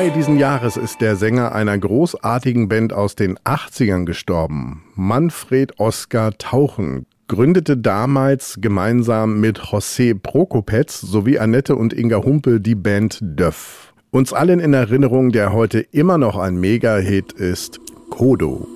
Mai diesen Jahres ist der Sänger einer großartigen Band aus den 80ern gestorben. Manfred Oskar Tauchen gründete damals gemeinsam mit José Prokopetz sowie Annette und Inga Humpel die Band Döff. Uns allen in Erinnerung, der heute immer noch ein Mega-Hit ist, Kodo.